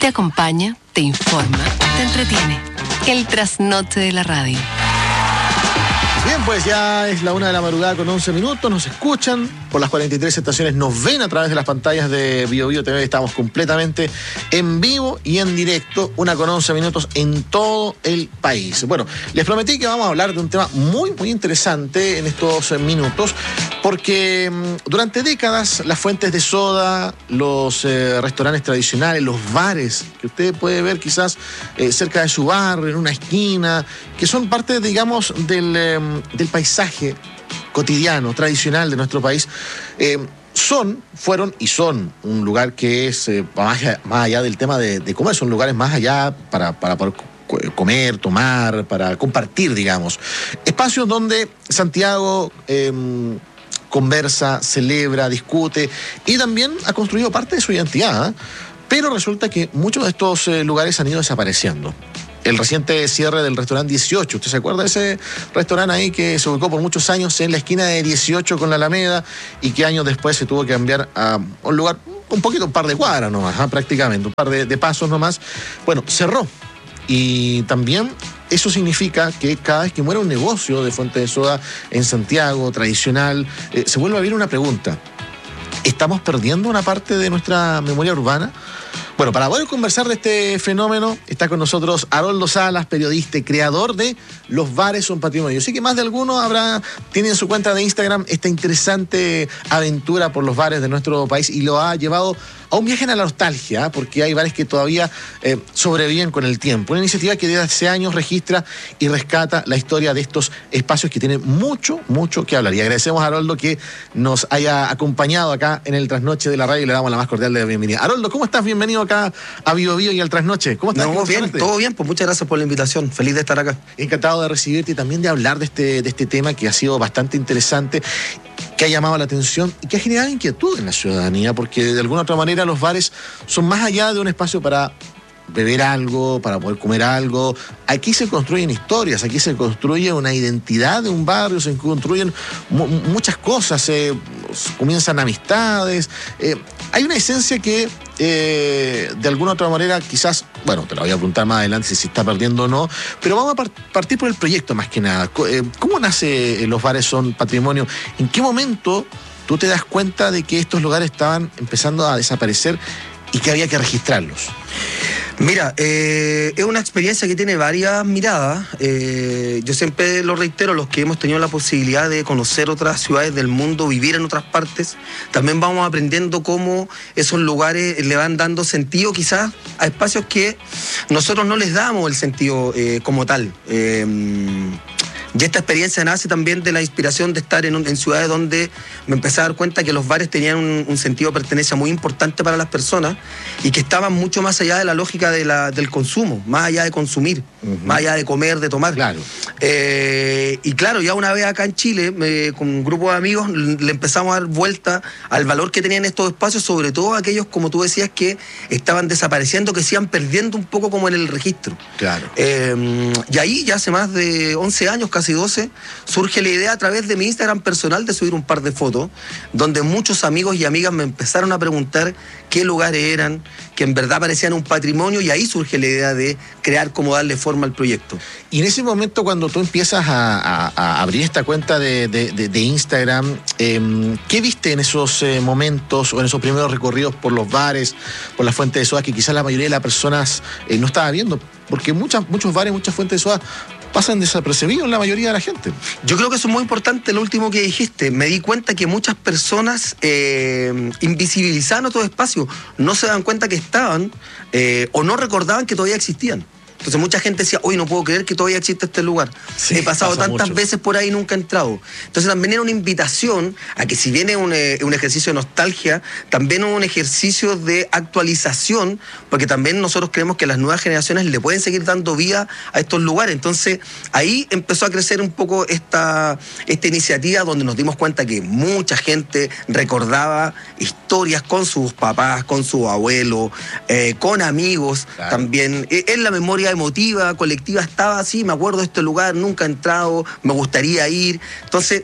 Te acompaña, te informa, te entretiene. El trasnoche de la radio. Bien, pues ya es la 1:00 con 11 minutos, nos escuchan por las 43 estaciones, nos ven a través de las pantallas de BioBio TV, estamos completamente en vivo y en directo, 1:11 en todo el país. Bueno, les prometí que vamos a hablar de un tema muy interesante en estos minutos, porque durante décadas las fuentes de soda, los restaurantes tradicionales, los bares, que usted puede ver quizás cerca de su barrio, en una esquina, que son parte, digamos, del paisaje cotidiano, tradicional de nuestro país, fueron y son un lugar que es más allá del tema de comer, son lugares más allá para poder comer, tomar, para compartir, digamos. Espacios donde Santiago conversa, celebra, discute y también ha construido parte de su identidad, ¿eh? Pero resulta que muchos de estos lugares han ido desapareciendo. El reciente cierre del restaurante 18, ¿usted se acuerda de ese restaurante ahí que se ubicó por muchos años en la esquina de 18 con la Alameda y que años después se tuvo que cambiar a un lugar un par de cuadras nomás, prácticamente, un par de pasos nomás? Bueno, cerró. Y también eso significa que cada vez que muere un negocio de fuente de soda en Santiago, tradicional, se vuelve a abrir una pregunta. ¿Estamos perdiendo una parte de nuestra memoria urbana? Bueno, para poder conversar de este fenómeno, está con nosotros Haroldo Salas, periodista y creador de Los Bares Son Patrimonio. Yo sé que más de alguno tiene en su cuenta de Instagram esta interesante aventura por los bares de nuestro país y lo ha llevado a un viaje en la nostalgia, porque hay bares que todavía sobreviven con el tiempo. Una iniciativa que desde hace años registra y rescata la historia de estos espacios que tienen mucho que hablar. Y agradecemos a Haroldo que nos haya acompañado acá en el Trasnoche de la radio y le damos la más cordial de la bienvenida. Haroldo, ¿cómo estás? Bienvenido acá a BioBio y al Trasnoche. ¿Cómo estás? No, bien, todo bien, pues muchas gracias por la invitación. Feliz de estar acá. Encantado de recibirte y también de hablar de este tema que ha sido bastante interesante, que ha llamado la atención y que ha generado inquietud en la ciudadanía, porque de alguna otra manera los bares son más allá de un espacio para beber algo, para poder comer algo. Aquí se construyen historias, aquí se construye una identidad de un barrio, se construyen muchas cosas, comienzan amistades. Hay una esencia que de alguna otra manera quizás, bueno, te la voy a preguntar más adelante si se está perdiendo o no, pero vamos a partir por el proyecto más que nada. ¿Cómo nace Los Bares Son Patrimonio? ¿En qué momento tú te das cuenta de que estos lugares estaban empezando a desaparecer y que había que registrarlos? Mira, es una experiencia que tiene varias miradas. Yo siempre lo reitero, los que hemos tenido la posibilidad de conocer otras ciudades del mundo, vivir en otras partes, también vamos aprendiendo cómo esos lugares le van dando sentido quizás a espacios que nosotros no les damos el sentido como tal. Y esta experiencia nace también de la inspiración de estar en ciudades donde me empecé a dar cuenta que los bares tenían un sentido de pertenencia muy importante para las personas y que estaban mucho más allá de la lógica del consumo, más allá de consumir, más allá de comer, de tomar. Claro. Y claro, ya una vez acá en Chile, con un grupo de amigos, le empezamos a dar vuelta al valor que tenían estos espacios, sobre todo aquellos, como tú decías, que estaban desapareciendo, que se iban perdiendo un poco como en el registro. Claro. Y ahí, ya hace más de 11 años, casi 12, surge la idea a través de mi Instagram personal de subir un par de fotos, donde muchos amigos y amigas me empezaron a preguntar qué lugares eran, que en verdad parecían un patrimonio, y ahí surge la idea de crear cómo darle forma al proyecto. Y en ese momento, cuando tú empiezas a abrir esta cuenta de Instagram, ¿qué viste en esos momentos o en esos primeros recorridos por los bares, por las fuentes de soda, que quizás la mayoría de las personas no estaba viendo? Porque muchos bares, muchas fuentes de soda pasan desapercibidos en la mayoría de la gente. Yo creo que eso es muy importante, lo último que dijiste. Me di cuenta que muchas personas invisibilizaban otros espacios, no se dan cuenta que estaban o no recordaban que todavía existían. Entonces mucha gente decía, hoy no puedo creer que todavía existe este lugar. Sí, he pasado tantas mucho veces por ahí y nunca he entrado. Entonces también era una invitación a que, si bien es un ejercicio de nostalgia, también es un ejercicio de actualización, porque también nosotros creemos que las nuevas generaciones le pueden seguir dando vida a estos lugares. Entonces ahí empezó a crecer un poco esta iniciativa, donde nos dimos cuenta que mucha gente recordaba historias con sus papás, con sus abuelos, con amigos. Claro. También en la memoria emotiva, colectiva, estaba así, me acuerdo de este lugar, nunca he entrado, me gustaría ir. Entonces,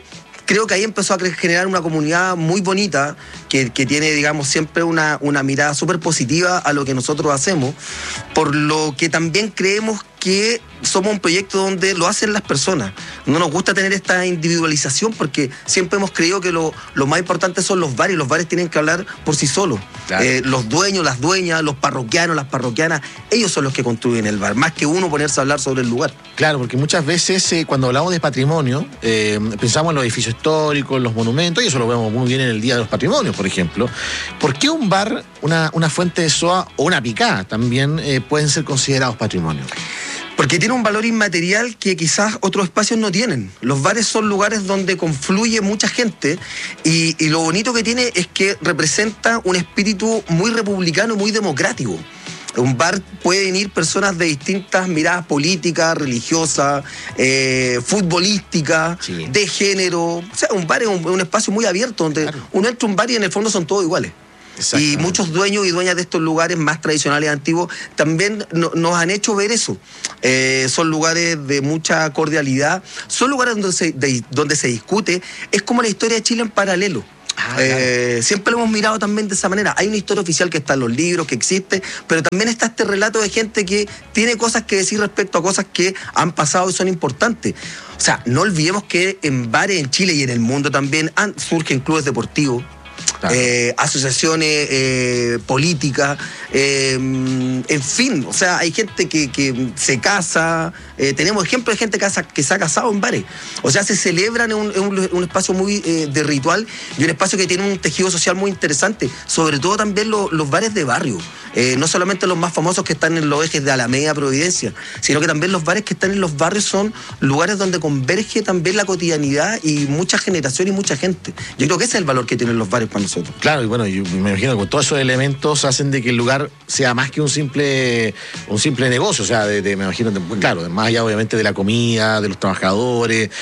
creo que ahí empezó a generar una comunidad muy bonita que tiene, digamos, siempre una mirada súper positiva a lo que nosotros hacemos, por lo que también creemos que somos un proyecto donde lo hacen las personas. No nos gusta tener esta individualización porque siempre hemos creído que lo más importante son los bares, y los bares tienen que hablar por sí solos. Claro. Los dueños, las dueñas, los parroquianos, las parroquianas, ellos son los que construyen el bar, más que uno ponerse a hablar sobre el lugar. Claro, porque muchas veces cuando hablamos de patrimonio, pensamos en los edificios históricos, en los monumentos, y eso lo vemos muy bien en el Día de los Patrimonios, por ejemplo. ¿Por qué un bar, una fuente de soda o una picada también pueden ser considerados patrimonio? Porque tiene un valor inmaterial que quizás otros espacios no tienen. Los bares son lugares donde confluye mucha gente y lo bonito que tiene es que representa un espíritu muy republicano, muy democrático. Un bar pueden ir personas de distintas miradas políticas, religiosas, futbolísticas, sí, de género. O sea, un bar es un espacio muy abierto donde claro, uno entra a un bar y en el fondo son todos iguales. Y muchos dueños y dueñas de estos lugares más tradicionales y antiguos también nos han hecho ver eso. Son lugares de mucha cordialidad, son lugares donde se discute. Es como la historia de Chile en paralelo. Claro. Siempre lo hemos mirado también de esa manera. Hay una historia oficial que está en los libros, que existe, pero también está este relato de gente que tiene cosas que decir respecto a cosas que han pasado y son importantes. O sea, no olvidemos que en bares en Chile y en el mundo también surgen clubes deportivos. Claro. Asociaciones políticas, en fin, o sea, hay gente que se casa, tenemos ejemplos de gente que se ha casado en bares, o sea, se celebran en un espacio muy de ritual y un espacio que tiene un tejido social muy interesante, sobre todo también los bares de barrio, no solamente los más famosos que están en los ejes de Alameda, Providencia, sino que también los bares que están en los barrios son lugares donde converge también la cotidianidad y mucha generación y mucha gente. Yo creo que ese es el valor que tienen los bares para nosotros. Claro, y bueno, yo me imagino que todos esos elementos hacen de que el lugar sea más que un simple negocio, o sea, me imagino, claro, más allá obviamente de la comida, de los trabajadores,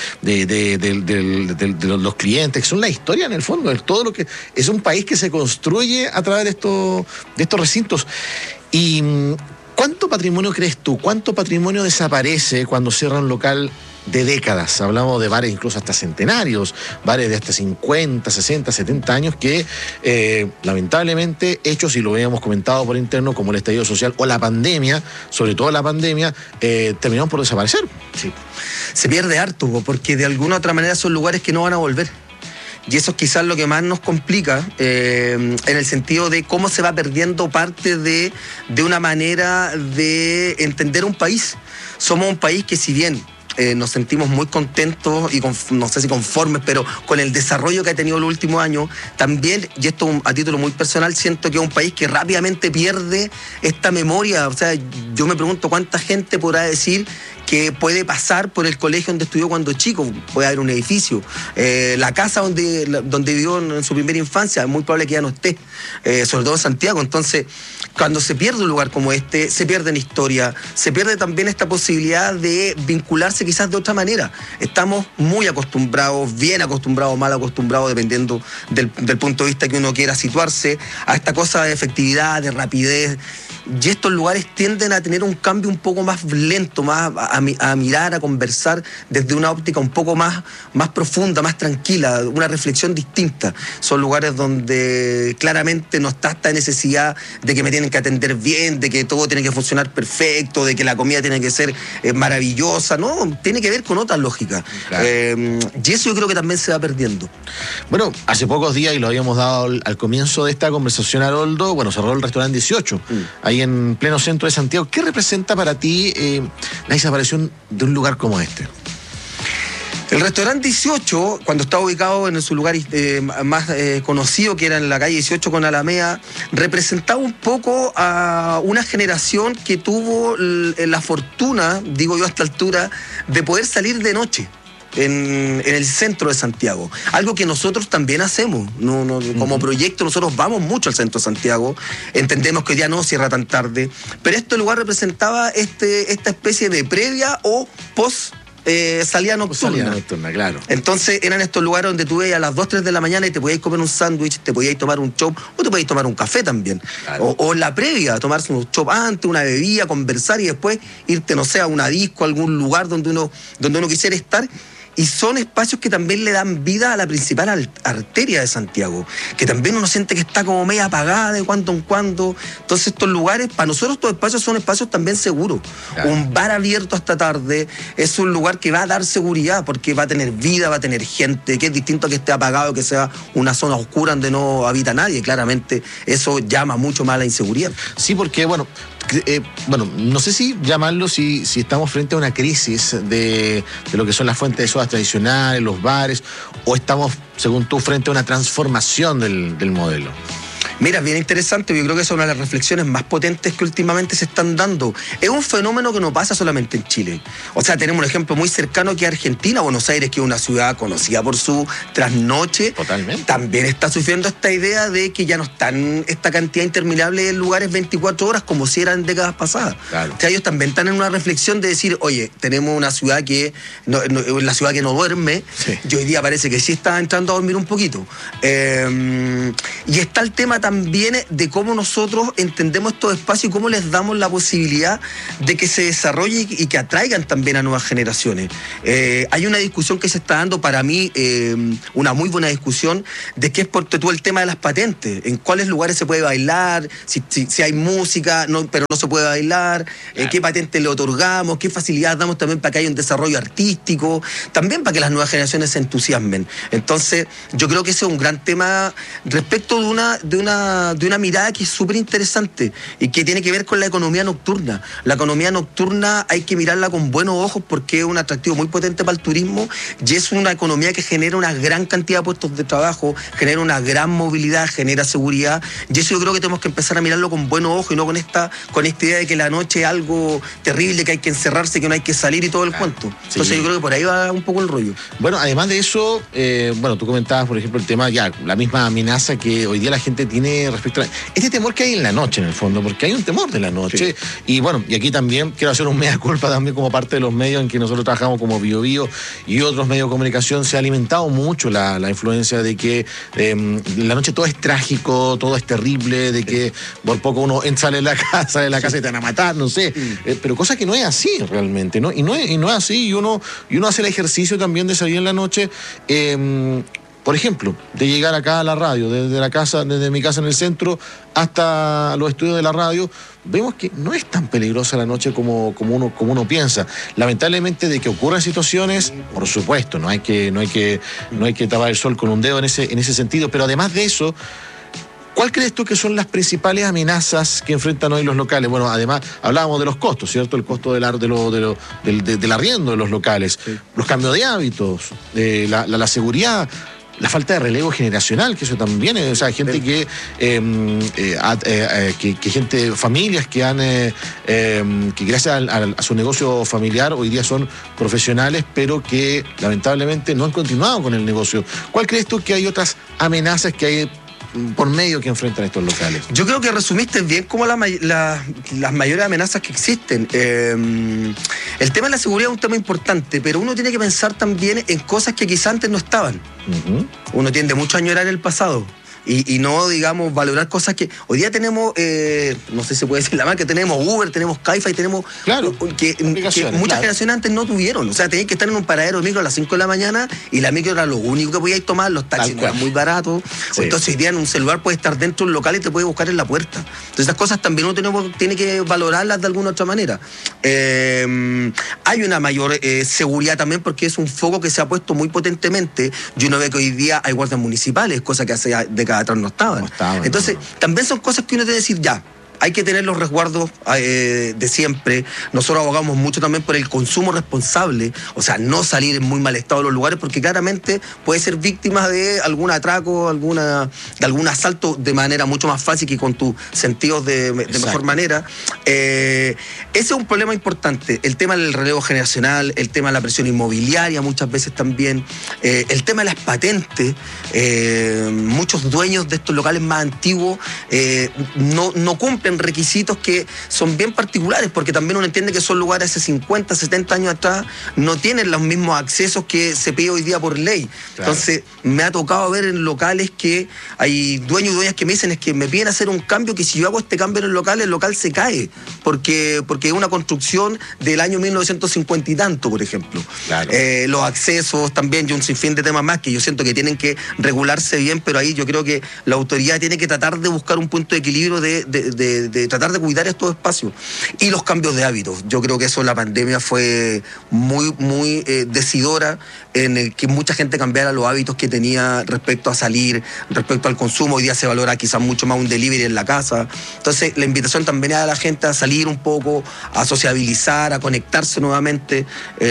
de los clientes, que son la historia en el fondo, de todo lo que es un país que se construye a través de estos recintos. Y ¿cuánto patrimonio crees tú? ¿Cuánto patrimonio desaparece cuando cierra un local de décadas? Hablamos de bares incluso hasta centenarios, bares de hasta 50, 60, 70 años que lamentablemente hechos, y lo habíamos comentado por interno, como el estallido social o la pandemia, sobre todo la pandemia, terminaron por desaparecer. Sí. Se pierde harto, porque de alguna u otra manera son lugares que no van a volver. Y eso es quizás lo que más nos complica, en el sentido de cómo se va perdiendo parte de una manera de entender un país. Somos un país que, si bien nos sentimos muy contentos y no sé si conformes, pero con el desarrollo que ha tenido los últimos años, también, y esto a título muy personal, siento que es un país que rápidamente pierde esta memoria. O sea, yo me pregunto cuánta gente podrá decir que puede pasar por el colegio donde estudió cuando chico, puede haber un edificio, la casa donde vivió en su primera infancia, es muy probable que ya no esté, sobre todo en Santiago. Entonces, cuando se pierde un lugar como este, se pierde en historia, se pierde también esta posibilidad de vincularse quizás de otra manera. Estamos muy acostumbrados, bien acostumbrados, mal acostumbrados, dependiendo del punto de vista que uno quiera situarse, a esta cosa de efectividad, de rapidez. Y estos lugares tienden a tener un cambio un poco más lento, más a mirar, a conversar desde una óptica un poco más profunda, más tranquila, una reflexión distinta. Son lugares donde claramente no está esta necesidad de que me tienen que atender bien, de que todo tiene que funcionar perfecto, de que la comida tiene que ser maravillosa. No, tiene que ver con otra lógica. Claro. Y eso yo creo que también se va perdiendo. Bueno, hace pocos días, y lo habíamos dado al comienzo de esta conversación, Haroldo, bueno, cerró el restaurante 18, ahí en pleno centro de Santiago. ¿Qué representa para ti la desaparición de un lugar como este? El restaurante 18, cuando estaba ubicado en su lugar más conocido, que era en la calle 18 con Alameda, representaba un poco a una generación que tuvo la fortuna, digo yo a esta altura, de poder salir de noche en el centro de Santiago. Algo que nosotros también hacemos. Como proyecto nosotros vamos mucho al centro de Santiago. Entendemos que hoy día no cierra tan tarde, pero este lugar representaba esta especie de previa o post salida nocturna. Claro. Entonces eran estos lugares donde tú veías a las 2, 3 de la mañana y te podías comer un sándwich, te podías tomar un chop o te podías tomar un café también. Claro. O en la previa, tomarse un chop antes, una bebida, conversar y después irte, no sé, a una disco, a algún lugar donde uno quisiera estar. y son espacios que también le dan vida a la principal arteria de Santiago, que también uno siente que está como media apagada de cuando en cuando. Entonces estos lugares, para nosotros estos espacios son espacios también seguros. Claro. Un bar abierto hasta tarde es un lugar que va a dar seguridad, porque va a tener vida, va a tener gente, que es distinto a que esté apagado, que sea una zona oscura donde no habita nadie. Claramente eso llama mucho más a la inseguridad. Sí, porque bueno, no sé si llamarlo si estamos frente a una crisis de lo que son las fuentes de sodas tradicionales, los bares, o estamos, según tú, frente a una transformación del modelo. Mira, bien interesante, yo creo que esa es una de las reflexiones más potentes que últimamente se están dando. Es un fenómeno que no pasa solamente en Chile. O sea, tenemos un ejemplo muy cercano que Argentina, Buenos Aires, que es una ciudad conocida por su trasnoche. Totalmente. También está sufriendo esta idea de que ya no están esta cantidad interminable de lugares 24 horas como si eran décadas pasadas. Claro. O sea, ellos también están en una reflexión de decir, oye, tenemos una ciudad que la ciudad que no duerme, sí. Y hoy día parece que sí está entrando a dormir un poquito. Y está el tema también de cómo nosotros entendemos estos espacios y cómo les damos la posibilidad de que se desarrolle y que atraigan también a nuevas generaciones. Hay una discusión que se está dando, para mí, una muy buena discusión, de qué es por todo el tema de las patentes, en cuáles lugares se puede bailar, si hay música, pero no se puede bailar, claro. Qué patente le otorgamos, qué facilidades damos también para que haya un desarrollo artístico, también para que las nuevas generaciones se entusiasmen. Entonces, yo creo que ese es un gran tema respecto de una mirada que es súper interesante y que tiene que ver con la economía nocturna. La economía nocturna hay que mirarla con buenos ojos porque es un atractivo muy potente para el turismo y es una economía que genera una gran cantidad de puestos de trabajo, genera una gran movilidad, genera seguridad, y eso yo creo que tenemos que empezar a mirarlo con buenos ojos y no con esta idea de que la noche es algo terrible, que hay que encerrarse, que no hay que salir y todo el cuento. Entonces yo creo que por ahí va un poco el rollo. Bueno, además de eso, tú comentabas, por ejemplo, el tema, la misma amenaza que hoy día la gente tiene respecto a este temor que hay en la noche, en el fondo, porque hay un temor de la noche. Sí. Y aquí también quiero hacer un mea culpa también como parte de los medios en que nosotros trabajamos como Bio Bio y otros medios de comunicación. Se ha alimentado mucho la influencia de que la noche todo es trágico, todo es terrible, de que por poco uno sale de la casa y te van a matar, no sé. Pero cosa que no es así realmente, ¿no? Y no es así, y uno hace el ejercicio también de salir en la noche. Por ejemplo, de llegar acá a la radio, desde mi casa en el centro hasta los estudios de la radio, vemos que no es tan peligrosa la noche como uno piensa. Lamentablemente, de que ocurran situaciones, por supuesto, no hay que tapar el sol con un dedo en ese sentido, pero además de eso, ¿cuál crees tú que son las principales amenazas que enfrentan hoy los locales? Bueno, además hablábamos de los costos, ¿cierto? El costo del arriendo de los locales, sí. Los cambios de hábitos, la seguridad, la falta de relevo generacional, que eso también es, o sea, gente que familias que gracias a su negocio familiar hoy día son profesionales, pero que lamentablemente no han continuado con el negocio. ¿Cuál crees tú que hay otras amenazas que hay por medio que enfrentan estos locales? Yo creo que resumiste bien como las mayores amenazas que existen. El tema de la seguridad es un tema importante, pero uno tiene que pensar también en cosas que quizás antes no estaban. Uh-huh. Uno tiende mucho a añorar el pasado. Y no, digamos, valorar cosas que... Hoy día tenemos, no sé si se puede decir la marca, tenemos Uber, tenemos Cabify, tenemos... Claro, que muchas generaciones antes no tuvieron. O sea, tenías que estar en un paradero de micro a las 5 de la mañana y la micro era lo único que podíais tomar, los taxis no eran muy baratos. Sí. Entonces hoy día en un celular puedes estar dentro de un local y te puede buscar en la puerta. Entonces esas cosas también uno tiene que valorarlas de alguna otra manera. Hay una mayor seguridad también porque es un foco que se ha puesto muy potentemente y uno ve que hoy día hay guardias municipales, cosa que hace décadas atrás no estaban. Entonces, también son cosas que uno tiene que decir, ya, hay que tener los resguardos de siempre. Nosotros abogamos mucho también por el consumo responsable, o sea, no salir en muy mal estado de los lugares, porque claramente puede ser víctima de algún atraco, de algún asalto de manera mucho más fácil que con tus sentidos de mejor manera. Ese es un problema importante. El tema del relevo generacional, el tema de la presión inmobiliaria muchas veces también, el tema de las patentes. Muchos dueños de estos locales más antiguos no cumplen requisitos que son bien particulares, porque también uno entiende que son lugares hace 50, 70 años atrás, no tienen los mismos accesos que se pide hoy día por ley. Claro. Entonces, me ha tocado ver en locales que hay dueños y dueñas que me dicen es que me piden hacer un cambio, que si yo hago este cambio en el local se cae, porque es una construcción del año 1950 y tanto, por ejemplo. Claro. Los accesos también y un sinfín de temas más que yo siento que tienen que regularse bien, pero ahí yo creo que la autoridad tiene que tratar de buscar un punto de equilibrio de tratar de cuidar estos espacios. Y los cambios de hábitos. Yo creo que eso la pandemia fue muy decidora en el que mucha gente cambiara los hábitos que tenía respecto a salir, respecto al consumo. Hoy día se valora quizás mucho más un delivery en la casa. Entonces la invitación también es a la gente a salir un poco, a sociabilizar, a conectarse nuevamente.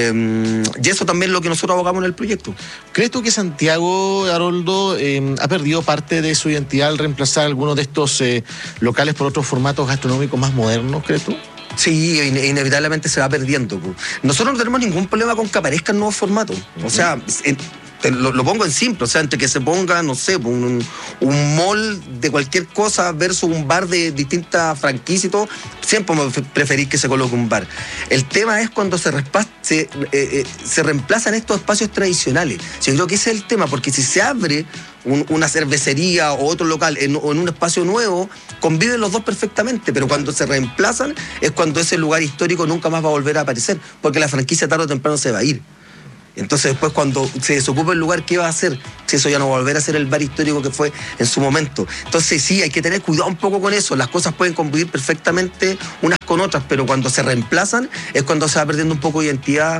Y eso también es lo que nosotros abogamos en el proyecto. ¿Crees tú que Santiago, Haroldo, ha perdido parte de su identidad al reemplazar algunos de estos locales por otros formatos gastronómicos más modernos, crees tú? Sí, inevitablemente se va perdiendo. Nosotros no tenemos ningún problema con que aparezcan nuevos formatos. O sea, lo pongo en simple, o sea, entre que se ponga, no sé, un mall de cualquier cosa versus un bar de distintas franquicias y todo, siempre preferís que se coloque un bar. El tema es cuando se reemplazan estos espacios tradicionales. Yo creo que ese es el tema, porque si se abre una cervecería o otro local o en un espacio nuevo, conviven los dos perfectamente, pero cuando se reemplazan es cuando ese lugar histórico nunca más va a volver a aparecer, porque la franquicia tarde o temprano se va a ir. Entonces después cuando se desocupa el lugar, ¿qué va a hacer? Si eso ya no va a volver a ser el bar histórico que fue en su momento. Entonces sí, hay que tener cuidado un poco con eso. Las cosas pueden convivir perfectamente unas con otras, pero cuando se reemplazan es cuando se va perdiendo un poco de identidad.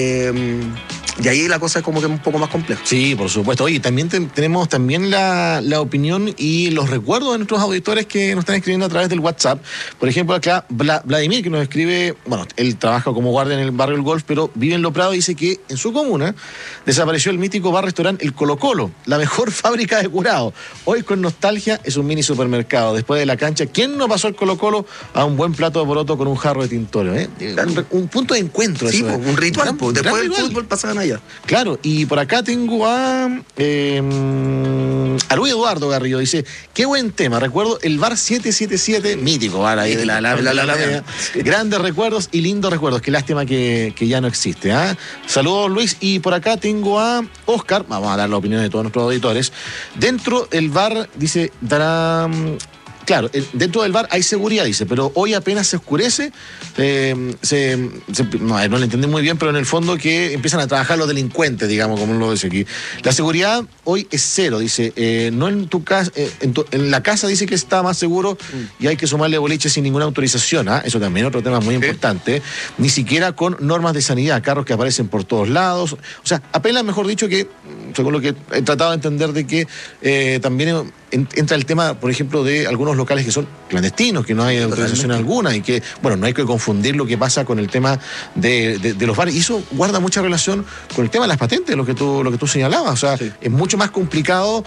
Y ahí la cosa es como que un poco más compleja. Sí, por supuesto. Oye, también tenemos también la opinión y los recuerdos de nuestros auditores que nos están escribiendo a través del WhatsApp. Por ejemplo, acá Vladimir, que nos escribe, bueno, él trabaja como guardia en el barrio El Golf, pero vive en Lo Prado, dice que en su comuna desapareció el mítico bar-restaurante El Colo Colo, la mejor fábrica de curado. Hoy con nostalgia es un mini supermercado. Después de la cancha, ¿quién no pasó el Colo Colo a un buen plato de poroto con un jarro de tintorio? Un punto de encuentro. Sí, eso, un ritual. Después del fútbol pasaban allá. Claro, y por acá tengo a Luis Eduardo Garrido, dice, qué buen tema, recuerdo el bar 777, mítico bar ahí de la Alameda. Grandes recuerdos y lindos recuerdos, qué lástima que ya no existe. Saludos, Luis, y por acá tengo a Oscar, vamos a dar la opinión de todos nuestros auditores. Dentro del bar, dice, claro, dentro del bar hay seguridad, dice, pero hoy apenas se oscurece, no lo entendí muy bien, pero en el fondo que empiezan a trabajar los delincuentes, digamos, como lo dice aquí. La seguridad hoy es cero, dice, no en tu casa, en la casa dice que está más seguro y hay que sumarle boliches sin ninguna autorización, eso también es otro tema muy importante, ni siquiera con normas de sanidad, carros que aparecen por todos lados, o sea, apenas mejor dicho que, según lo que he tratado de entender, de que también entra el tema, por ejemplo, de algunos locales que son clandestinos, que no hay autorización alguna y que, bueno, no hay que confundir lo que pasa con el tema de los bares. Y eso guarda mucha relación con el tema de las patentes, lo que tú señalabas. O sea, sí, es mucho más complicado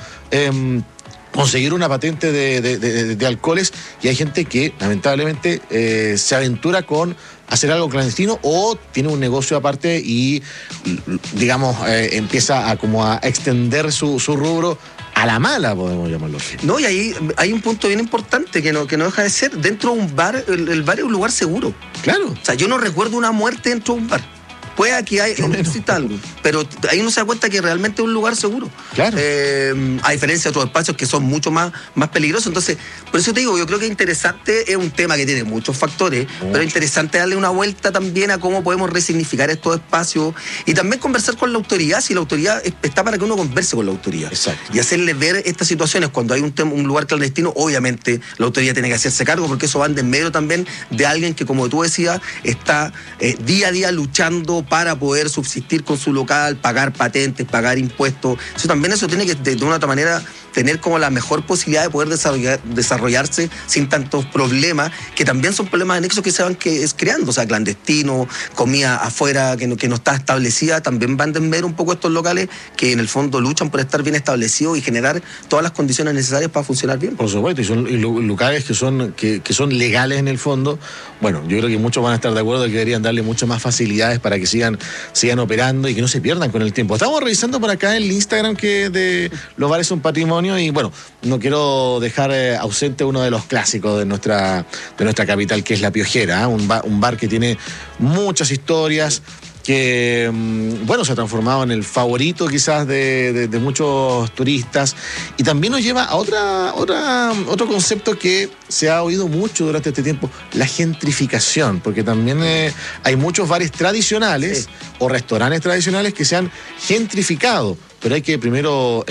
conseguir una patente de alcoholes y hay gente que, lamentablemente, se aventura con hacer algo clandestino o tiene un negocio aparte y, digamos, empieza a extender su rubro a la mala, podemos llamarlo así. No, y ahí hay un punto bien importante que no deja de ser. Dentro de un bar, el bar es un lugar seguro. Claro. O sea, yo no recuerdo una muerte dentro de un bar. Puede que exista algo, pero ahí uno se da cuenta que realmente es un lugar seguro. Claro. A diferencia de otros espacios que son mucho más peligrosos. Entonces, por eso te digo, yo creo que es interesante, es un tema que tiene muchos factores, pero es interesante darle una vuelta también a cómo podemos resignificar estos espacios y también conversar con la autoridad, si la autoridad está para que uno converse con la autoridad. Exacto. Y hacerle ver estas situaciones. Cuando hay un lugar clandestino, obviamente la autoridad tiene que hacerse cargo, porque eso va en desmedro también de alguien que, como tú decías, está día a día luchando para poder subsistir con su local, pagar patentes, pagar impuestos. Eso tiene que, de una otra manera, tener como la mejor posibilidad de poder desarrollarse sin tantos problemas, que también son problemas anexos que se van creando, o sea, clandestino, comida afuera que no está establecida, también van a ver un poco estos locales que en el fondo luchan por estar bien establecidos y generar todas las condiciones necesarias para funcionar bien. Por supuesto, y son locales que son legales en el fondo. Bueno, yo creo que muchos van a estar de acuerdo que deberían darle muchas más facilidades para que sigan operando y que no se pierdan con el tiempo. Estamos revisando por acá el Instagram que de Los Bares Son Patrimonio y bueno, no quiero dejar ausente uno de los clásicos de nuestra capital, que es La Piojera, un bar que tiene muchas historias, que, bueno, se ha transformado en el favorito quizás de muchos turistas, y también nos lleva a otro concepto que se ha oído mucho durante este tiempo, la gentrificación, porque también hay muchos bares tradicionales o restaurantes tradicionales que se han gentrificado, pero hay que primero,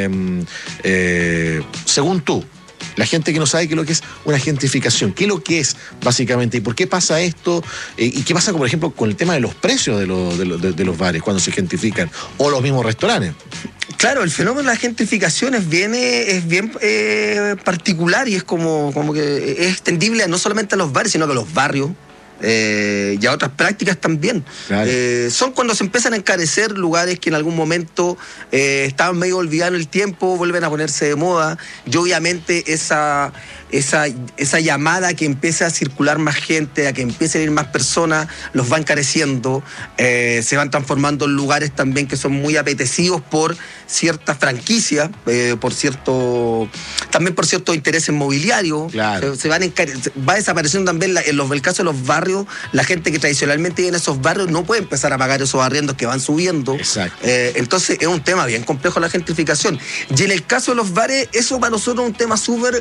según tú, la gente que no sabe qué es lo que es una gentrificación, qué es lo que es básicamente y por qué pasa esto, y qué pasa, por ejemplo, con el tema de los precios de los bares cuando se gentrifican, o los mismos restaurantes. Claro, el fenómeno de la gentrificación es bien particular, y es como que es extendible no solamente a los bares, sino que a los barrios. Y a otras prácticas también. Claro. Son cuando se empiezan a encarecer lugares que en algún momento estaban medio olvidados en el tiempo, vuelven a ponerse de moda, y obviamente esa llamada a que empiece a circular más gente, a que empiecen a ir más personas, los va encareciendo, se van transformando en lugares también que son muy apetecidos por ciertas franquicias, también por ciertos intereses mobiliarios. Claro. Va desapareciendo también el caso de los barrios. La gente que tradicionalmente vive en esos barrios no puede empezar a pagar esos arriendos que van subiendo. Exacto. Entonces es un tema bien complejo la gentrificación. Y en el caso de los bares, eso para nosotros es un tema súper...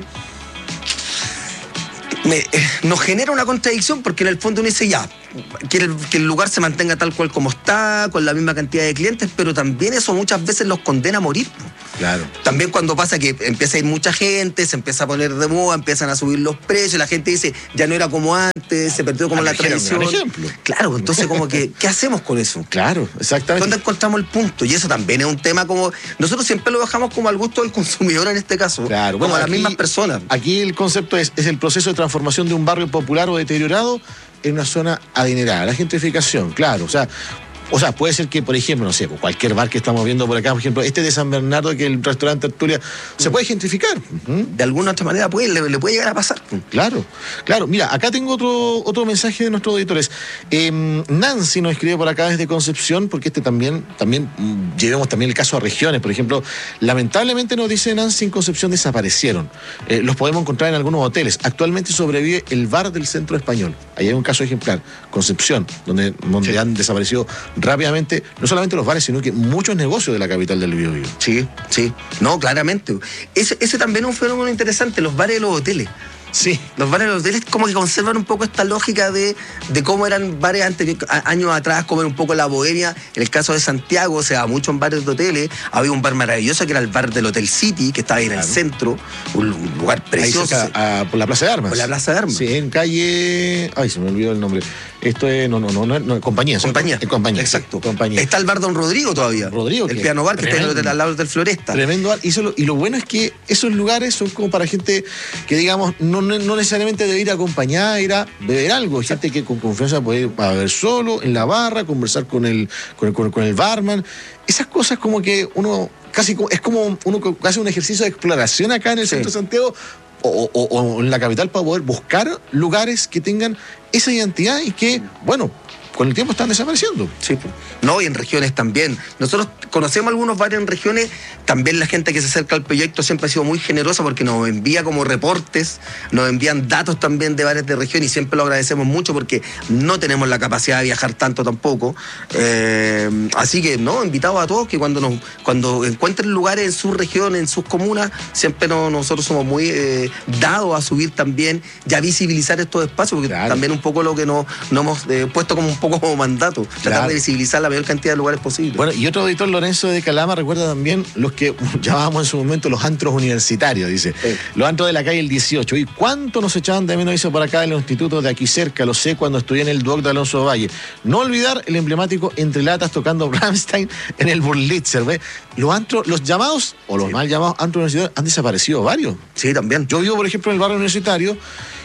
nos genera una contradicción, porque en el fondo uno dice ya, que el lugar se mantenga tal cual como está, con la misma cantidad de clientes, pero también eso muchas veces los condena a morir. Claro. También cuando pasa que empieza a ir mucha gente, se empieza a poner de moda, empiezan a subir los precios, la gente dice, ya no era como antes, se perdió como la tradición. Por ejemplo. Claro, entonces como que, ¿qué hacemos con eso? Claro, exactamente. ¿Dónde encontramos el punto? Y eso también es un tema como... Nosotros siempre lo dejamos como al gusto del consumidor en este caso. Claro. Como Bueno, a las mismas personas. Aquí el concepto es el proceso de transformación de un barrio popular o deteriorado en una zona adinerada. La gentrificación, claro. O sea, puede ser que, por ejemplo, no sé, cualquier bar que estamos viendo por acá, por ejemplo, este de San Bernardo, que es el restaurante Tertulia, se puede gentrificar. De alguna otra manera le puede llegar a pasar. Claro. Mira, acá tengo otro mensaje de nuestros auditores. Nancy nos escribe por acá desde Concepción, porque también llevemos también el caso a regiones. Por ejemplo, lamentablemente nos dice Nancy, en Concepción desaparecieron. Los podemos encontrar en algunos hoteles. Actualmente sobrevive el bar del Centro Español. Ahí hay un caso ejemplar. Concepción, donde Sí. han desaparecido rápidamente, no solamente los bares, sino que muchos negocios de la capital del Biobío. Sí. No, claramente. Ese también es un fenómeno interesante, los bares y los hoteles. Sí. Los bares y los hoteles como que conservan un poco esta lógica de cómo eran bares años atrás, cómo era un poco la bohemia. En el caso de Santiago, se daba mucho en bares de hoteles. Había un bar maravilloso que era el bar del Hotel City, que estaba ahí en el centro, un lugar precioso. Ahí cerca, por la Plaza de Armas. Por la Plaza de Armas. Sí, en calle... Ay, se me olvidó el nombre. Esto es... No, Compañía. Compañía. Compañía. Exacto. Compañía. Está el bar Don Rodrigo todavía. Rodrigo, el que piano bar que está tremendo. al lado del Floresta. Tremendo bar. Y lo bueno es que esos lugares son como para gente que, digamos, no necesariamente debe ir acompañada, ir a beber algo. Gente que con confianza puede ir a beber solo, en la barra, conversar con el barman. Esas cosas como que uno casi es como uno que hace un ejercicio de exploración acá en el centro de Santiago o en la capital, para poder buscar lugares que tengan esa identidad y que, bueno, con el tiempo están desapareciendo. Sí, no, y en regiones también. Nosotros conocemos algunos bares en regiones, también la gente que se acerca al proyecto siempre ha sido muy generosa porque nos envía como reportes, nos envían datos también de bares de región, y siempre lo agradecemos mucho porque no tenemos la capacidad de viajar tanto tampoco. Así que, no, invitados a todos que cuando encuentren lugares en sus regiones, en sus comunas, siempre nosotros somos muy dados a subir también y a visibilizar estos espacios, porque también un poco lo que nos hemos puesto como un poco como mandato, tratar de visibilizar la mayor cantidad de lugares posibles. Bueno, y otro auditor, Lorenzo de Calama, recuerda también los que llamábamos en su momento los antros universitarios, dice. Sí. Los antros de la calle el 18. ¿Y cuánto nos echaban de menos, dice, por acá en los institutos de aquí cerca? Lo sé cuando estudié en el Duoc de Alonso Valle. No olvidar el emblemático Entre Latas tocando Rammstein en el Burlitzer, ¿ve? Los llamados, o los mal llamados antros universitarios, han desaparecido varios. Sí, también. Yo vivo, por ejemplo, en el barrio universitario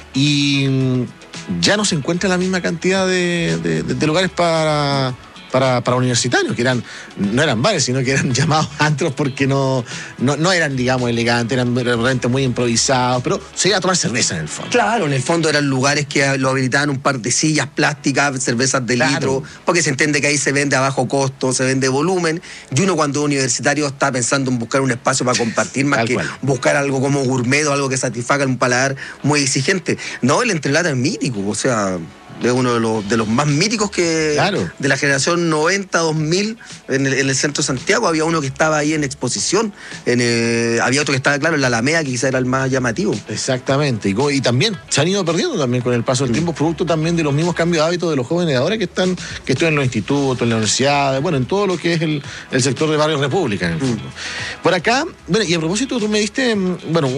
y ya no se encuentra la misma cantidad de lugares para universitarios, que no eran bares, sino que eran llamados antros porque no eran, digamos, elegantes, eran realmente muy improvisados, pero se iba a tomar cerveza en el fondo. Claro, en el fondo eran lugares que lo habilitaban un par de sillas plásticas, cervezas de litro, porque se entiende que ahí se vende a bajo costo, se vende volumen, y uno cuando es universitario está pensando en buscar un espacio para compartir más que buscar algo como gourmet o algo que satisfaga un paladar muy exigente. No, el Entre Latas es mítico, o sea... Es uno de los más míticos que Claro. de la generación 90-2000 en el centro de Santiago. Había uno que estaba ahí en exposición, había otro que estaba, claro, en la Alameda, que quizá era el más llamativo. Exactamente, y también se han ido perdiendo también con el paso del tiempo, producto también de los mismos cambios de hábitos de los jóvenes de ahora que están en los institutos, en la universidad, bueno, en todo lo que es el sector de Barrio República, en el fondo. Por acá, bueno, y a propósito, tú me diste, bueno,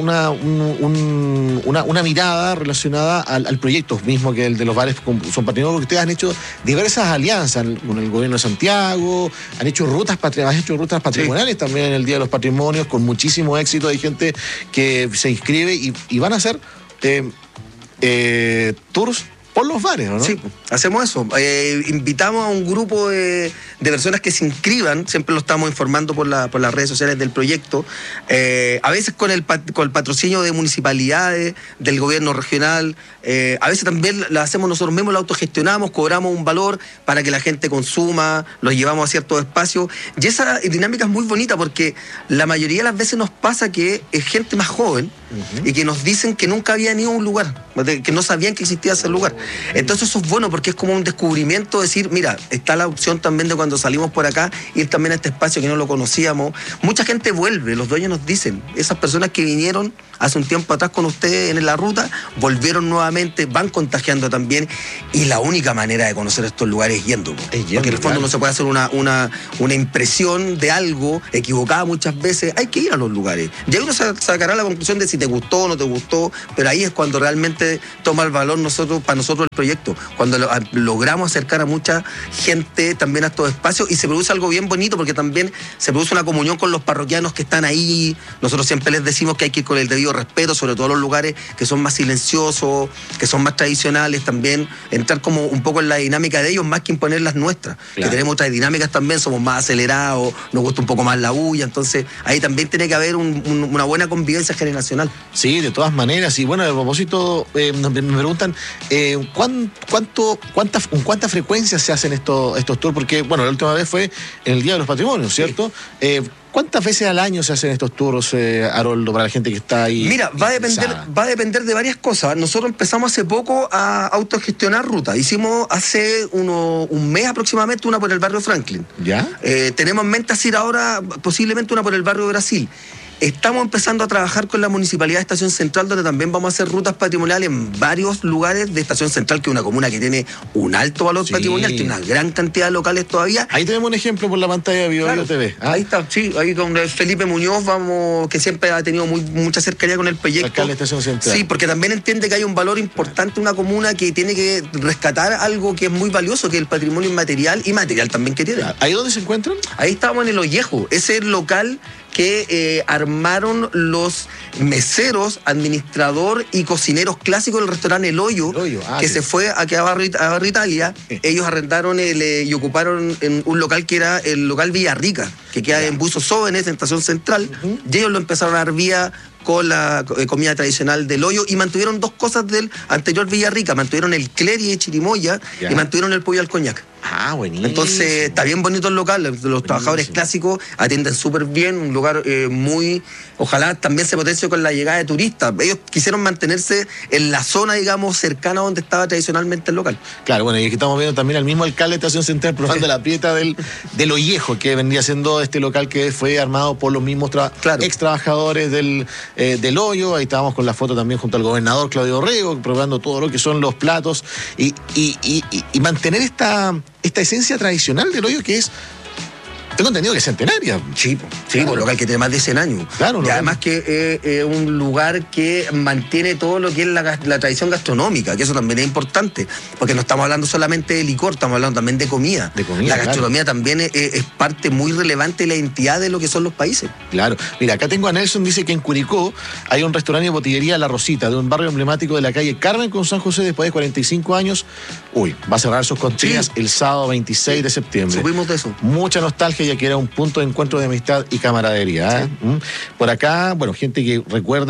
una mirada relacionada al proyecto mismo, que el de los bares son patrimonios, porque ustedes han hecho diversas alianzas con el gobierno de Santiago, han hecho rutas patrimoniales también en el Día de los Patrimonios, con muchísimo éxito. Hay gente que se inscribe y van a hacer tours por los bares, ¿no? Sí, hacemos eso. Invitamos a un grupo de personas que se inscriban, siempre lo estamos informando por las redes sociales del proyecto, a veces con el patrocinio de municipalidades, del gobierno regional, a veces también la hacemos nosotros mismos, la autogestionamos, cobramos un valor para que la gente consuma, los llevamos a ciertos espacios, y esa dinámica es muy bonita porque la mayoría de las veces nos pasa que es gente más joven y que nos dicen que nunca habían ido a un lugar, que no sabían que existía ese lugar. Entonces eso es bueno porque es como un descubrimiento, decir, mira, está la opción también de cuando salimos por acá, ir también a este espacio que no lo conocíamos. Mucha gente vuelve, los dueños nos dicen, esas personas que vinieron hace un tiempo atrás con ustedes en la ruta, volvieron nuevamente, van contagiando también, y la única manera de conocer estos lugares es yendo. Porque en el fondo no se puede hacer una impresión de algo equivocada muchas veces, hay que ir a los lugares. Y ahí uno sacará la conclusión de si te gustó o no te gustó, pero ahí es cuando realmente toma el valor para nosotros el proyecto, cuando logramos acercar a mucha gente también a estos espacios, y se produce algo bien bonito porque también se produce una comunión con los parroquianos que están ahí. Nosotros siempre les decimos que hay que ir con el debido respeto, sobre todo los lugares que son más silenciosos, que son más tradicionales, también entrar como un poco en la dinámica de ellos más que imponer las nuestras, claro, que tenemos otras dinámicas también, somos más acelerados, nos gusta un poco más la bulla, entonces ahí también tiene que haber una buena convivencia generacional. Sí, de todas maneras, y bueno, a propósito, me preguntan ¿con cuánta frecuencia se hacen estos tours? Porque, bueno, la última vez fue en el Día de los Patrimonios, ¿cierto? Sí. ¿Cuántas veces al año se hacen estos tours, Haroldo, para la gente que está ahí? Mira, va a depender de varias cosas. Nosotros empezamos hace poco a autogestionar rutas. Hicimos hace un mes aproximadamente una por el barrio Franklin. ¿Ya? Tenemos en mente hacer ahora posiblemente una por el barrio Brasil. Estamos empezando a trabajar con la Municipalidad de Estación Central, donde también vamos a hacer rutas patrimoniales en varios lugares de Estación Central, que es una comuna que tiene un alto valor patrimonial, tiene una gran cantidad de locales todavía. Ahí tenemos un ejemplo por la pantalla de Bio TV. Ahí está, sí, ahí con Felipe Muñoz, que siempre ha tenido mucha cercanía con el proyecto. Alcalde de Estación Central. Sí, porque también entiende que hay un valor importante en una comuna que tiene que rescatar algo que es muy valioso, que es el patrimonio inmaterial y material también que tiene. ¿Ahí dónde se encuentran? Ahí estamos en el Ollejo, ese es el local que armaron los meseros, administrador y cocineros clásicos del restaurante El Hoyo, que se fue aquí a Barrio Italia. Ellos arrendaron y ocuparon un local que era el local Villarrica, que queda en Buzos Jóvenes, en Estación Central, y ellos lo empezaron a dar vía con la comida tradicional del Hoyo, y mantuvieron dos cosas del anterior Villarrica, mantuvieron el cleri de chirimoya y mantuvieron el pollo al coñac. Ah, buenísimo. Entonces está bien bonito el local, los trabajadores clásicos atienden súper bien, un lugar muy, ojalá también se potencie con la llegada de turistas. Ellos quisieron mantenerse en la zona, digamos, cercana a donde estaba tradicionalmente el local. Claro, bueno, y aquí estamos viendo también al mismo alcalde de Estación Central probando la prieta del Ollejo, que vendría siendo este local que fue armado por los mismos ex trabajadores del Hoyo. Ahí estábamos con la foto también junto al gobernador Claudio Orrego, probando todo lo que son los platos y mantener esta esencia tradicional del Hoyo, que es, tengo entendido que es centenaria. Sí, claro. Un local que tiene más de 100 años. Claro, y además que es un lugar que mantiene todo lo que es la tradición gastronómica, que eso también es importante, porque no estamos hablando solamente de licor, estamos hablando también de comida. La gastronomía también es parte muy relevante de la identidad de lo que son los países. Claro. Mira, acá tengo a Nelson, dice que en Curicó hay un restaurante de botillería La Rosita, de un barrio emblemático de la calle Carmen con San José, después de 45 años. Va a cerrar sus cortinas el sábado 26 de septiembre. Supimos de eso. Mucha nostalgia, ya que era un punto de encuentro de amistad y camaradería. Por acá, bueno, gente que recuerda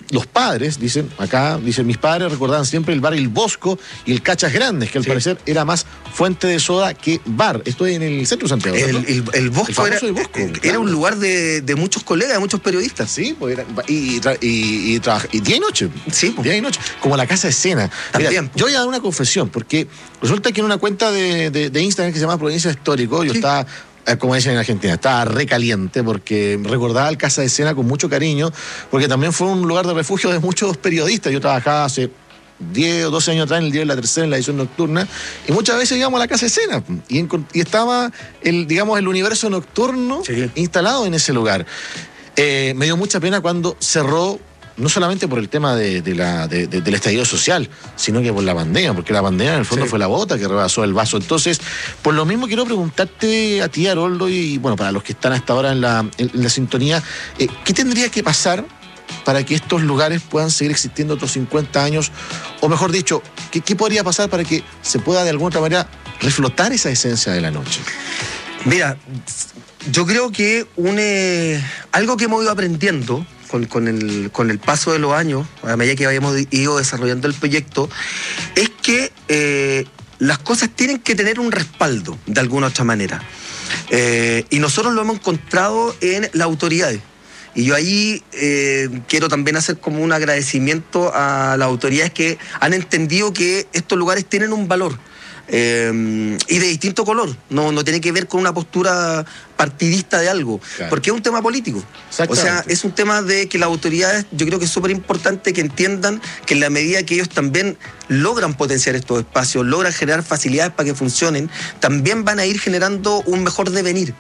los padres, dicen mis padres recordaban siempre el bar El Bosco y el Cachas Grandes, que al parecer era más fuente de soda que bar. Esto es en el centro de Santiago. El Bosco, era un lugar de muchos colegas, de muchos periodistas. Sí, pues y día y noche. Sí, pues. Día y noche. Como la Casa de Escena. Mira, yo voy a dar una confesión, porque resulta que en una cuenta de Instagram que se llama Provincia Histórico, yo estaba, como dicen en Argentina, estaba recaliente porque recordaba el Casa de Escena con mucho cariño, porque también fue un lugar de refugio de muchos periodistas. Yo trabajaba hace 10 o 12 años atrás en el diario La Tercera, en la edición nocturna, y muchas veces íbamos a la Casa de Escena y estaba el universo nocturno instalado en ese lugar. Me dio mucha pena cuando cerró, no solamente por el tema del estallido social, sino que por la pandemia, porque la pandemia en el fondo fue la bota que rebasó el vaso. Entonces, por lo mismo quiero preguntarte a ti, Haroldo, y bueno, para los que están hasta ahora en la sintonía, ¿qué tendría que pasar para que estos lugares puedan seguir existiendo otros 50 años? O mejor dicho, ¿qué podría pasar para que se pueda de alguna otra manera reflotar esa esencia de la noche? Mira, yo creo que algo que hemos ido aprendiendo con el paso de los años, a medida que habíamos ido desarrollando el proyecto, es que las cosas tienen que tener un respaldo de alguna otra manera. Y nosotros lo hemos encontrado en las autoridades. Y yo ahí quiero también hacer como un agradecimiento a las autoridades que han entendido que estos lugares tienen un valor. Y de distinto color, no tiene que ver con una postura partidista de algo, porque es un tema político. O sea, es un tema de que las autoridades, yo creo que es súper importante que entiendan que en la medida que ellos también logran potenciar estos espacios, logran generar facilidades para que funcionen, también van a ir generando un mejor devenir.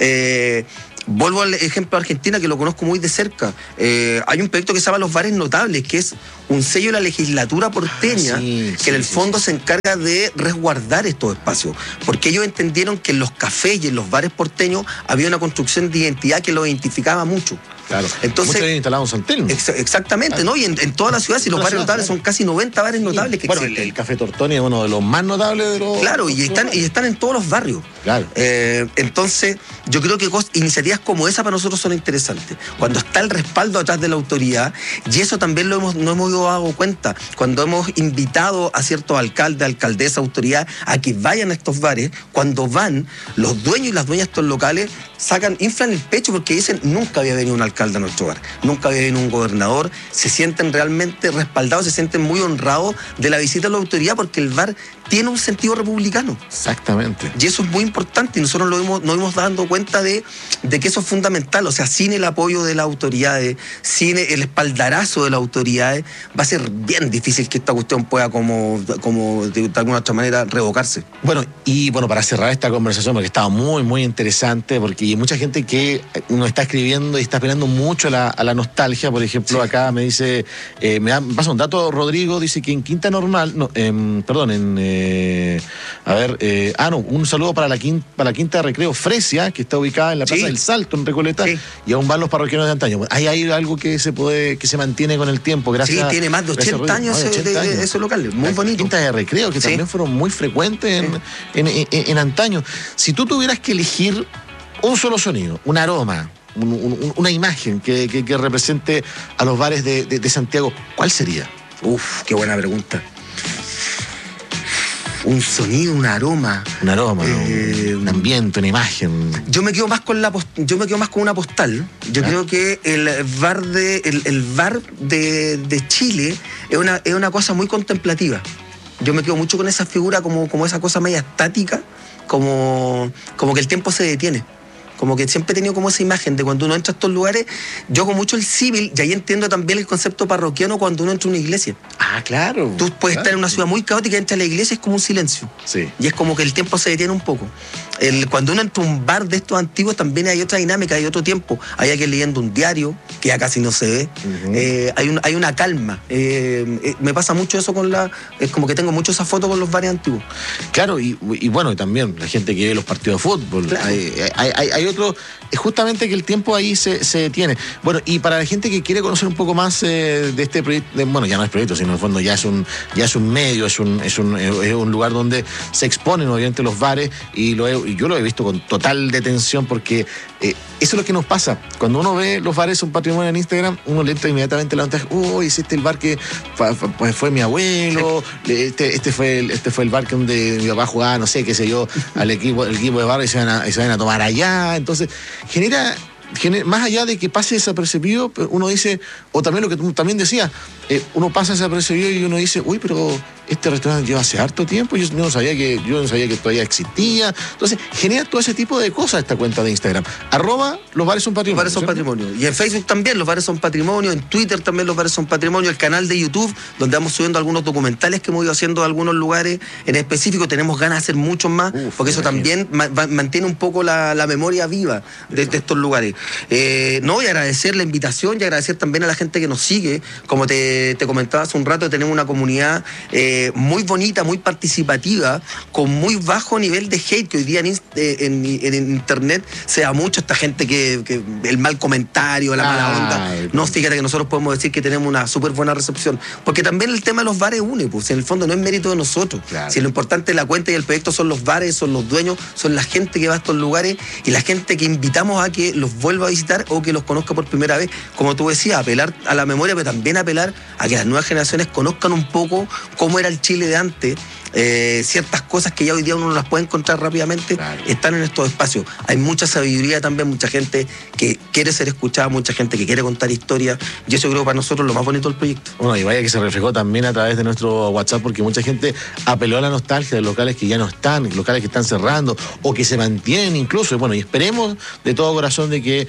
Vuelvo al ejemplo de Argentina, que lo conozco muy de cerca. Hay un proyecto que se llama Los Bares Notables, que es un sello de la legislatura porteña, que en el fondo se encarga de resguardar estos espacios, porque ellos entendieron que en los cafés y en los bares porteños había una construcción de identidad que los identificaba mucho. Claro. Entonces, muchos habían instalado en San Telmo. Exactamente, claro. ¿No? Y en toda la ciudad, si los bares notables son casi 90 bares notables que existen. El Café Tortoni es uno de los más notables de los... Claro, y están en todos los barrios. Claro. Entonces, yo creo que iniciativas como esa para nosotros son interesantes. Cuando está el respaldo atrás de la autoridad, y eso también nos hemos ido dando cuenta, cuando hemos invitado a ciertos alcaldes, alcaldesas, autoridades a que vayan a estos bares, cuando van, los dueños y las dueñas de estos locales inflan el pecho porque dicen, nunca había venido un alcalde a nuestro bar, nunca había venido un gobernador, se sienten realmente respaldados, se sienten muy honrados de la visita de la autoridad porque el bar tiene un sentido republicano. Exactamente. Y eso es muy importante y nosotros nos hemos dado cuenta de que eso es fundamental. O sea, sin el apoyo de las autoridades, sin el espaldarazo de las autoridades, va a ser bien difícil que esta cuestión pueda como de alguna otra manera revocarse. Bueno, para cerrar esta conversación, porque estaba muy, muy interesante, porque hay mucha gente que nos está escribiendo y está esperando mucho a la nostalgia. Por ejemplo, acá me dice, me pasa un dato, Rodrigo, dice que en Quinta Normal, un saludo para la Quinta de Recreo Fresia, que está ubicada en la Plaza del Salto, en Recoleta, y aún van los parroquianos de antaño. Ahí hay algo que se mantiene con el tiempo, gracias. Sí, tiene más de 80 años ese local, muy bonito. Quinta de Recreo, que también fueron muy frecuentes en antaño. Si tú tuvieras que elegir un solo sonido, un aroma, una imagen que represente a los bares de Santiago, ¿cuál sería? Qué buena pregunta. Un sonido, un aroma. Un ambiente, una imagen. Yo me quedo más con una postal. Yo creo que el bar de Chile es una cosa muy contemplativa. Yo me quedo mucho con esa figura como esa cosa media estática, como que el tiempo se detiene. Como que siempre he tenido como esa imagen de cuando uno entra a estos lugares, yo hago mucho el símil, y ahí entiendo también el concepto parroquiano cuando uno entra a una iglesia. Claro. Tú puedes estar en una ciudad muy caótica, entras a la iglesia, es como un silencio. Sí. Y es como que el tiempo se detiene un poco. Cuando uno entra a un bar de estos antiguos también hay otra dinámica, hay otro tiempo. Hay alguien leyendo un diario, que ya casi no se ve. Uh-huh. Hay una calma. Me pasa mucho eso es como que tengo mucho esa foto con los bares antiguos. Claro, y bueno, y también la gente que ve los partidos de fútbol. Claro. Hay otro, es justamente que el tiempo ahí se detiene. Bueno, y para la gente que quiere conocer un poco más de este proyecto, ya no es proyecto, sino en el fondo ya es un medio, es un lugar donde se exponen obviamente los bares, y yo lo he visto con total detención porque eso es lo que nos pasa. Cuando uno ve los bares son patrimonio en Instagram, uno le entra inmediatamente la ventaja, hiciste el bar que fue mi abuelo, este fue el bar que donde mi papá jugaba, no sé, qué sé yo, el equipo de bar y se van a tomar allá. Entonces, genera más allá de que pase desapercibido, uno dice, o también lo que tú también decías, uno pasa desapercibido y uno dice, uy, pero este restaurante lleva hace harto tiempo, yo no sabía que todavía existía. Entonces, genera todo ese tipo de cosas esta cuenta de Instagram. @los bares son patrimonio. Los bares son patrimonio. Y en Facebook también los bares son patrimonio, en Twitter también los bares son patrimonio, el canal de YouTube, donde vamos subiendo algunos documentales que hemos ido haciendo de algunos lugares en específico, tenemos ganas de hacer muchos más, porque eso también mantiene un poco la memoria viva de estos lugares. Y agradecer la invitación y agradecer también a la gente que nos sigue. Como te comentaba hace un rato, tenemos una comunidad muy bonita, muy participativa, con muy bajo nivel de hate, que hoy día en internet se da mucho esta gente que el mal comentario, la mala onda. No, fíjate que nosotros podemos decir que tenemos una súper buena recepción, porque también el tema de los bares une, pues en el fondo no es mérito de nosotros. Claro. Si lo importante de la cuenta y el proyecto son los bares, son los dueños, son la gente que va a estos lugares y la gente que invitamos a que los vuelva a visitar o que los conozca por primera vez. Como tú decías, apelar a la memoria, pero también apelar a que las nuevas generaciones conozcan un poco cómo era el Chile de antes. Ciertas cosas que ya hoy día uno no las puede encontrar rápidamente, claro, están en estos espacios. Hay mucha sabiduría también, mucha gente que quiere ser escuchada, mucha gente que quiere contar historias, y eso creo para nosotros lo más bonito del proyecto. Bueno, y vaya que se reflejó también a través de nuestro WhatsApp, porque mucha gente apeló a la nostalgia de locales que ya no están, locales que están cerrando o que se mantienen incluso. Y esperemos de todo corazón de que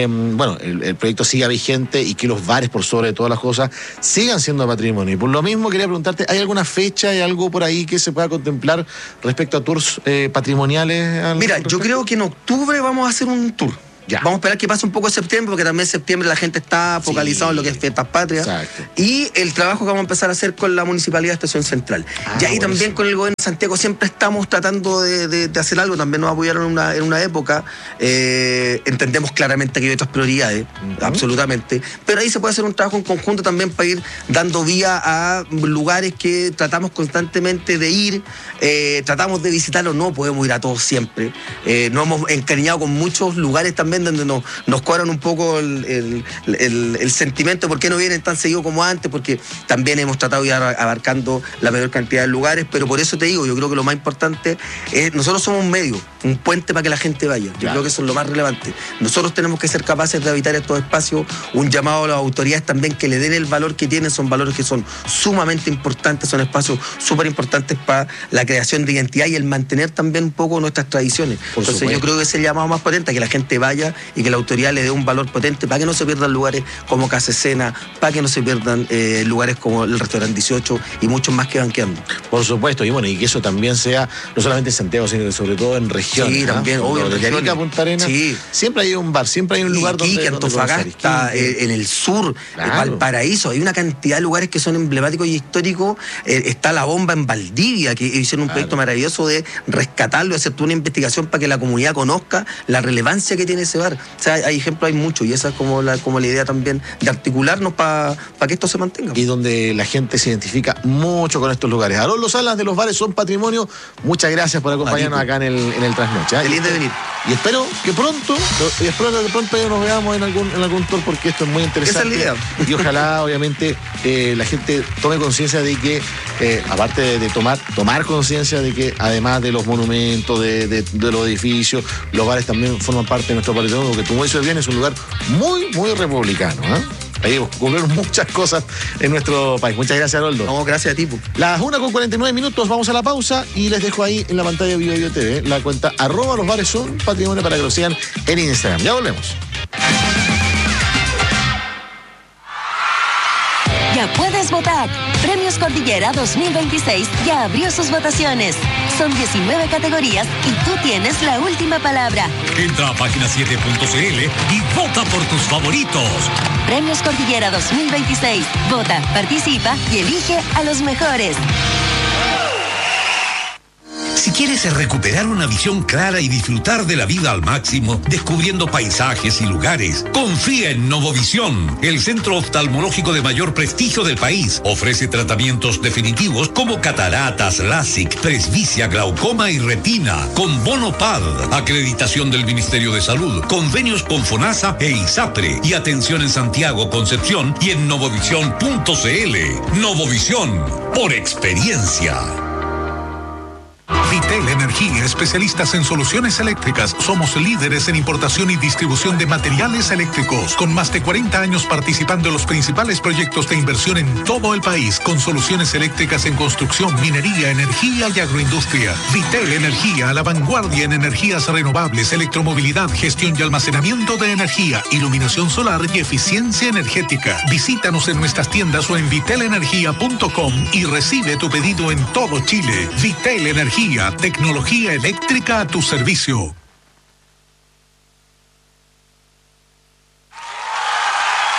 el proyecto siga vigente y que los bares, por sobre todas las cosas, sigan siendo patrimonio. Y por lo mismo quería preguntarte, ¿hay alguna fecha, hay algo por ahí que se pueda contemplar respecto a tours patrimoniales? Mira, yo creo que en octubre vamos a hacer un tour. Ya. Vamos a esperar que pase un poco de septiembre, porque también en septiembre la gente está focalizada en lo que es fiestas patrias. Exacto. Y el trabajo que vamos a empezar a hacer con la Municipalidad de Estación Central. Y ahí también con el gobierno de Santiago siempre estamos tratando de hacer algo. También nos apoyaron en una época. Entendemos claramente que hay otras prioridades, absolutamente. Pero ahí se puede hacer un trabajo en conjunto también para ir dando vía a lugares que tratamos constantemente de ir. Tratamos de visitarlos, no podemos ir a todos siempre. Nos hemos encariñado con muchos lugares también donde nos cuadran un poco el sentimiento de por qué no vienen tan seguido como antes, porque también hemos tratado de ir abarcando la mayor cantidad de lugares, pero por eso te digo, yo creo que lo más importante es, nosotros somos un medio, un puente para que la gente vaya. Yo creo que eso es lo más relevante. Nosotros tenemos que ser capaces de habitar estos espacios, un llamado a las autoridades también que le den el valor que tienen, son valores que son sumamente importantes, son espacios súper importantes para la creación de identidad y el mantener también un poco nuestras tradiciones. Entonces yo creo que es el llamado más potente, a que la gente vaya y que la autoridad le dé un valor potente para que no se pierdan lugares como Casa Escena, para que no se pierdan lugares como el Restaurante 18 y muchos más que van quedando. Por supuesto, y que eso también sea no solamente en Santiago, sino sobre todo en regiones. Sí, también, obvio. Desde Arica a Punta Arenas, sí, siempre hay un bar, siempre hay un lugar donde Antofagasta, en el sur, Valparaíso, hay una cantidad de lugares que son emblemáticos y históricos. Está La Bomba en Valdivia, que hicieron un proyecto maravilloso de rescatarlo y hacer una investigación para que la comunidad conozca la relevancia que tiene ese bar. O sea, hay ejemplos, hay muchos, y esa es como la idea también de articularnos para que esto se mantenga. Y donde la gente se identifica mucho con estos lugares. Haroldo Salas de Los Bares Son Patrimonio, muchas gracias por acompañarnos acá en el Trasnoche. Feliz de venir. Y espero que pronto nos veamos en algún tour, porque esto es muy interesante. Esa es la idea. Y ojalá, obviamente, la gente tome conciencia de que, aparte de tomar conciencia de que, además de los monumentos, de los edificios, los bares también forman parte de nuestro patrimonio, porque como dices bien, es un lugar muy, muy republicano. Ahí ocurrieron muchas cosas en nuestro país. Muchas gracias, Haroldo. No, gracias a ti. Las 1:49, vamos a la pausa y les dejo ahí en la pantalla de Bio TV la cuenta @los bares son patrimonio para que lo sigan en Instagram. Ya volvemos. Ya puedes votar. Premios Cordillera 2026 ya abrió sus votaciones. Son 19 categorías y tú tienes la última palabra. Entra a página7.cl y vota por tus favoritos. Premios Cordillera 2026. Vota, participa y elige a los mejores. Si quieres recuperar una visión clara y disfrutar de la vida al máximo, descubriendo paisajes y lugares, confía en Novovisión, el centro oftalmológico de mayor prestigio del país. Ofrece tratamientos definitivos como cataratas, LASIK, presbicia, glaucoma y retina, con bono PAD, acreditación del Ministerio de Salud, convenios con FONASA e ISAPRE, y atención en Santiago, Concepción y en novovisión.cl. Novovisión, por experiencia. Vitel Energía, especialistas en soluciones eléctricas. Somos líderes en importación y distribución de materiales eléctricos, con más de 40 años participando en los principales proyectos de inversión en todo el país, con soluciones eléctricas en construcción, minería, energía y agroindustria. Vitel Energía, a la vanguardia en energías renovables, electromovilidad, gestión y almacenamiento de energía, iluminación solar y eficiencia energética. Visítanos en nuestras tiendas o en vitelenergia.com y recibe tu pedido en todo Chile. Vitel Energía, tecnología eléctrica a tu servicio.